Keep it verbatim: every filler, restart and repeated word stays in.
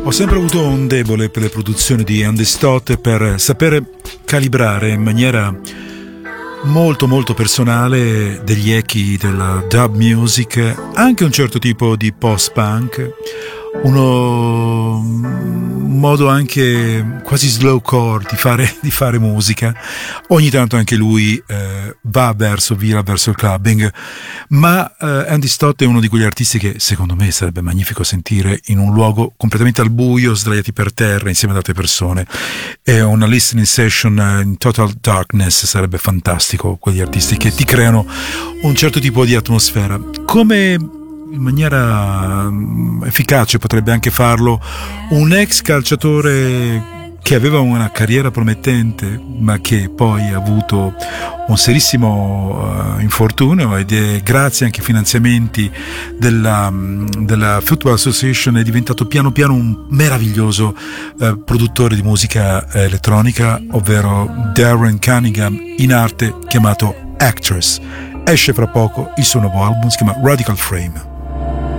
Ho sempre avuto un debole per le produzioni di Andy Stott, per sapere calibrare in maniera molto molto personale degli echi della dub music, anche un certo tipo di post-punk, uno un modo anche quasi slowcore di fare, di fare musica. Ogni tanto anche lui eh, va verso, vira verso il clubbing, ma eh, Andy Stott è uno di quegli artisti che secondo me sarebbe magnifico sentire in un luogo completamente al buio, sdraiati per terra insieme ad altre persone, e una listening session in total darkness sarebbe fantastico. Quegli artisti che ti creano un certo tipo di atmosfera, come in maniera efficace potrebbe anche farlo un ex calciatore che aveva una carriera promettente ma che poi ha avuto un serissimo uh, infortunio, ed è grazie anche ai finanziamenti della, della Football Association è diventato piano piano un meraviglioso uh, produttore di musica elettronica, ovvero Darren Cunningham, in arte chiamato Actress. Esce fra poco il suo nuovo album, si chiama Radical Frame.